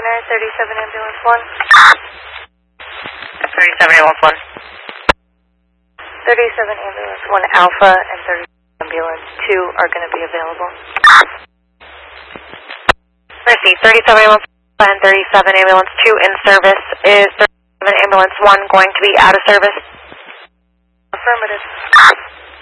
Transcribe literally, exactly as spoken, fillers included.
Center, thirty-seven Ambulance one. thirty-seven Ambulance one. thirty-seven Ambulance one Alpha and thirty-seven Ambulance two are going to be available. Mercy, thirty-seven Ambulance one and thirty-seven Ambulance two in service. Is thirty-seven Ambulance one going to be out of service? Affirmative.